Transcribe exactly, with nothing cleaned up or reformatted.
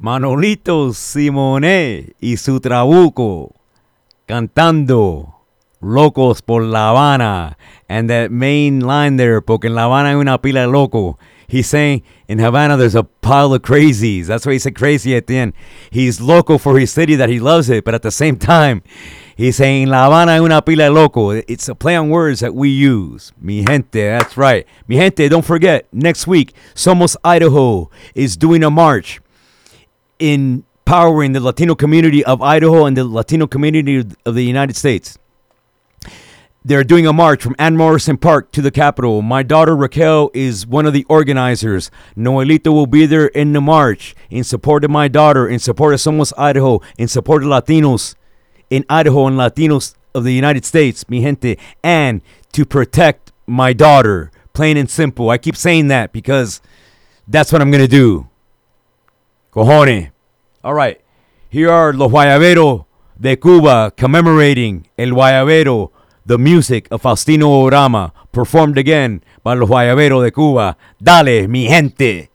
Manolito Simone y su trabuco cantando Locos por La Habana. And that main line there, porque en La Habana hay una pila de loco. He's saying in Havana there's a pile of crazies. That's why he said crazy at the end. He's loco for his city that he loves it, but at the same time, he's saying La Habana hay una pila de loco. It's a play on words that we use. Mi gente, that's right. Mi gente, don't forget, next week, Somos Idaho is doing a march empowering the Latino community of Idaho and the Latino community of the United States. They're doing a march from Ann Morrison Park to the Capitol. My daughter Raquel is one of the organizers. Noelito will be there in the march in support of my daughter, in support of Somos Idaho, in support of Latinos in Idaho and Latinos of the United States, mi gente, and to protect my daughter, plain and simple. I keep saying that because that's what I'm going to do. Cojones. All right. Here are Los Guayaberos de Cuba commemorating El Guayabero, the music of Faustino Orama, performed again by Los Guayaberos de Cuba. Dale, mi gente.